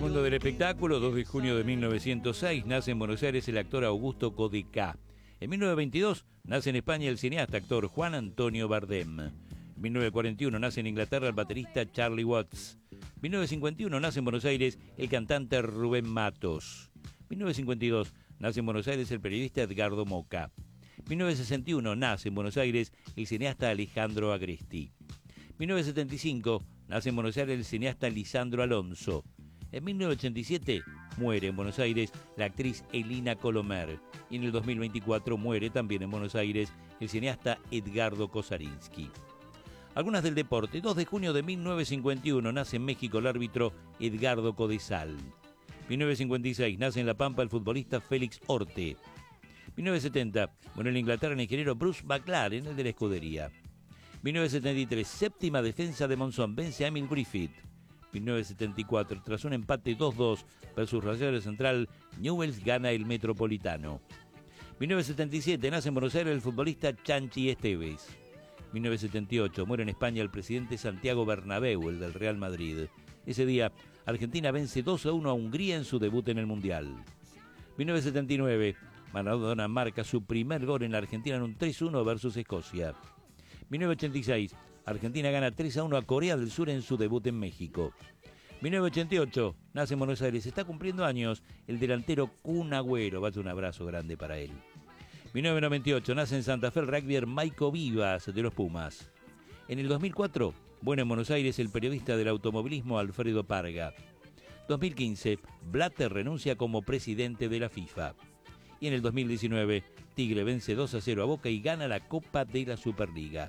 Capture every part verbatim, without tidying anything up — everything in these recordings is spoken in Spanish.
mundo del espectáculo. dos de junio de mil novecientos seis nace en Buenos Aires el actor Augusto Codicá. En mil novecientos veintidós nace en España el cineasta actor Juan Antonio Bardem. En mil novecientos cuarenta y uno nace en Inglaterra el baterista Charlie Watts. En mil novecientos cincuenta y uno nace en Buenos Aires el cantante Rubén Matos. En mil novecientos cincuenta y dos nace en Buenos Aires el periodista Edgardo Moca. En mil novecientos sesenta y uno nace en Buenos Aires el cineasta Alejandro Agresti. En mil novecientos setenta y cinco nace en Buenos Aires el cineasta Lisandro Alonso. En mil novecientos ochenta y siete muere en Buenos Aires la actriz Elina Colomer. Y en el dos mil veinticuatro muere también en Buenos Aires el cineasta Edgardo Kosarinsky. Algunas del deporte. dos de junio de mil novecientos cincuenta y uno nace en México el árbitro Edgardo Codesal. En mil novecientos cincuenta y seis nace en La Pampa el futbolista Félix Orte. En mil novecientos setenta muere en Inglaterra el ingeniero Bruce McLaren, el de la escudería. mil novecientos setenta y tres, séptima defensa de Monzón, vence a Emil Griffith. mil novecientos setenta y cuatro, tras un empate dos dos versus Rosario Central, Newell's gana el Metropolitano. mil novecientos setenta y siete, nace en Buenos Aires el futbolista Chanchi Esteves. mil novecientos setenta y ocho, muere en España el presidente Santiago Bernabéu, el del Real Madrid. Ese día, Argentina vence dos a uno a Hungría en su debut en el Mundial. mil novecientos setenta y nueve, Maradona marca su primer gol en la Argentina en un tres uno versus Escocia. mil novecientos ochenta y seis, Argentina gana tres a uno a Corea del Sur en su debut en México. mil novecientos ochenta y ocho, nace en Buenos Aires, está cumpliendo años el delantero Kun Agüero, va a ser un abrazo grande para él. mil novecientos noventa y ocho, nace en Santa Fe el rugbyer Maico Vivas de los Pumas. En el dos mil cuatro, bueno en Buenos Aires el periodista del automovilismo Alfredo Parga. dos mil quince, Blatter renuncia como presidente de la FIFA. Y en el dos mil diecinueve, Tigre vence dos a cero a Boca y gana la Copa de la Superliga.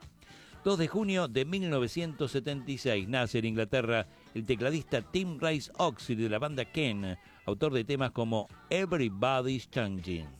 dos de junio de mil novecientos setenta y seis nace en Inglaterra el tecladista Tim Rice Oxley de la banda Ken, autor de temas como Everybody's Changing.